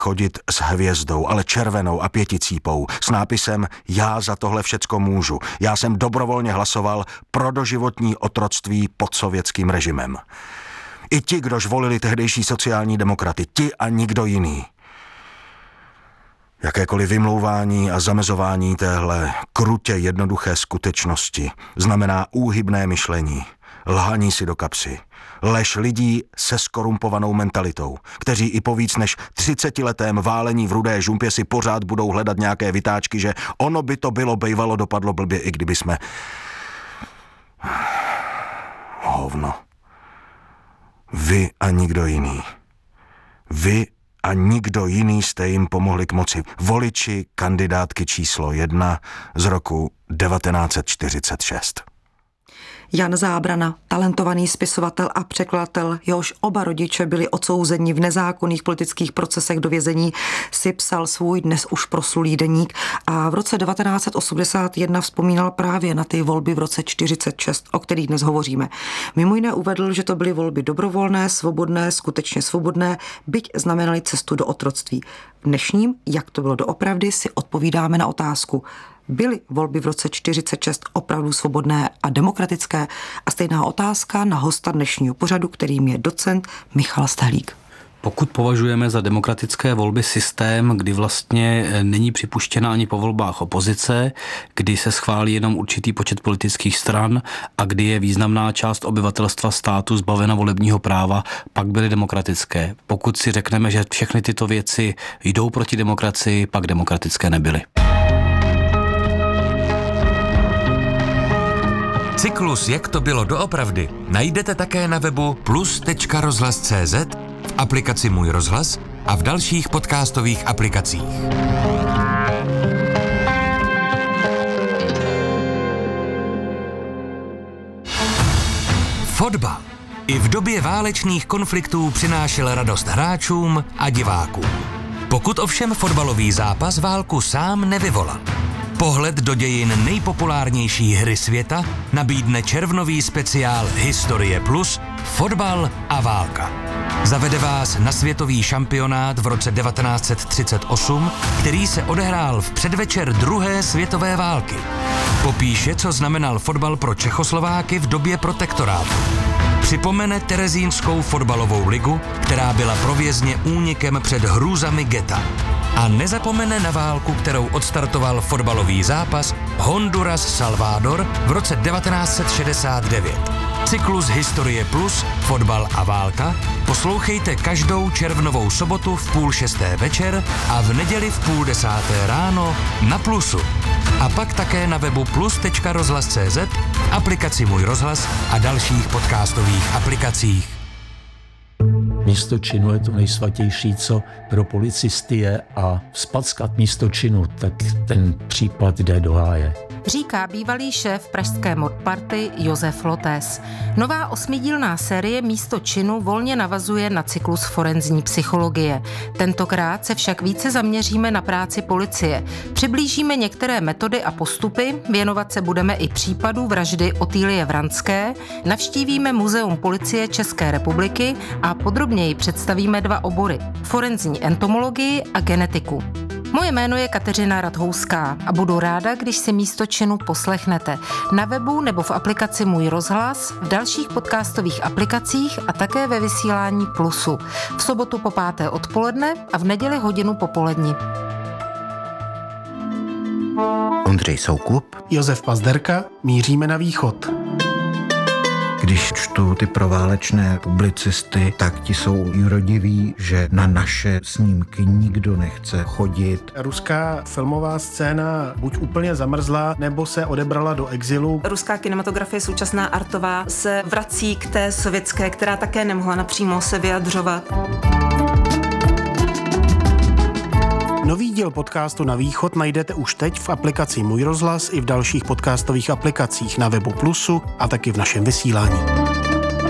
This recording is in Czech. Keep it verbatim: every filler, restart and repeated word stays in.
chodit s hvězdou, ale červenou a pěticípou, s nápisem já za tohle všecko můžu. Já jsem dobrovolně hlasoval pro doživotní otroctví pod sovětským režimem. I ti, kdož volili tehdejší sociální demokraty, ti a nikdo jiný. Jakékoliv vymlouvání a zamezování téhle krutě jednoduché skutečnosti znamená úhybné myšlení, lhaní si do kapsy, lež lidí se skorumpovanou mentalitou, kteří i po víc než třicetiletém válení v rudé žumpě si pořád budou hledat nějaké vytáčky, že ono by to bylo bejvalo dopadlo blbě, i kdyby jsme... Hovno. Vy a nikdo jiný. Vy a nikdo jiný jste jim pomohli k moci. Voliči kandidátky číslo jedna z roku devatenáct set čtyřicet šest. Jan Zábrana, talentovaný spisovatel a překladatel, jehož oba rodiče byli odsouzeni v nezákonných politických procesech do vězení, si psal svůj dnes už proslulý deník a v roce devatenáct set osmdesát jedna vzpomínal právě na ty volby v roce čtyřicet šest, o kterých dnes hovoříme. Mimo jiné uvedl, že to byly volby dobrovolné, svobodné, skutečně svobodné, byť znamenaly cestu do otroctví. V dnešním, jak to bylo doopravdy, si odpovídáme na otázku. Byly volby v roce čtyřicet šest opravdu svobodné a demokratické? A stejná otázka na hosta dnešního pořadu, kterým je docent Michal Stahlík. Pokud považujeme za demokratické volby systém, kdy vlastně není připuštěna ani po volbách opozice, kdy se schválí jenom určitý počet politických stran a kdy je významná část obyvatelstva státu zbavena volebního práva, pak byly demokratické. Pokud si řekneme, že všechny tyto věci jdou proti demokracii, pak demokratické nebyly. Cyklus Jak to bylo doopravdy najdete také na webu plus tečka rozhlas tečka cé zet, v aplikaci Můj rozhlas a v dalších podcastových aplikacích. Fotbal i v době válečných konfliktů přinášel radost hráčům a divákům. Pokud ovšem fotbalový zápas válku sám nevyvolal. Pohled do dějin nejpopulárnější hry světa nabídne červnový speciál Historie plus, fotbal a válka. Zavede vás na světový šampionát v roce devatenáct set třicet osm, který se odehrál v předvečer druhé světové války. Popíše, co znamenal fotbal pro Čechoslováky v době protektorátu. Připomene terezínskou fotbalovou ligu, která byla pro vězně únikem před hrůzami geta. A nezapomene na válku, kterou odstartoval fotbalový zápas Honduras-Salvador v roce devatenáct set šedesát devět. Cyklus Historie plus, fotbal a válka poslouchejte každou červnovou sobotu v půl šesté večer a v neděli v půl desáté ráno na Plusu. A pak také na webu plus tečka rozhlas tečka cé zet, aplikaci Můj rozhlas a dalších podcastových aplikacích. Místo činu je to nejsvatější, co pro policisty je, a vzpackat místo činu, tak ten případ jde do háje. Říká bývalý šéf pražské modparty Josef Lotes. Nová osmidílná série Místo činu volně navazuje na cyklus forenzní psychologie. Tentokrát se však více zaměříme na práci policie. Přiblížíme některé metody a postupy, věnovat se budeme i případu vraždy Otýlie Vranské, navštívíme Muzeum policie České republiky a podrobněji představíme dva obory – forenzní entomologii a genetiku. Moje jméno je Kateřina Radhouská a budu ráda, když si Místo činu poslechnete na webu nebo v aplikaci Můj rozhlas, v dalších podcastových aplikacích a také ve vysílání Plusu. V sobotu po páté odpoledne a v neděli hodinu popolední. Ondřej Soukup, Josef Pazderka, míříme na východ. Když čtu ty proválečné publicisty, tak ti jsou jurodiví, že na naše snímky nikdo nechce chodit. Ruská filmová scéna buď úplně zamrzla, nebo se odebrala do exilu. Ruská kinematografie, současná artová, se vrací k té sovětské, která také nemohla napřímo se vyjadřovat. Nový díl podcastu Na východ najdete už teď v aplikaci Můj rozhlas i v dalších podcastových aplikacích na webu Plusu a taky v našem vysílání.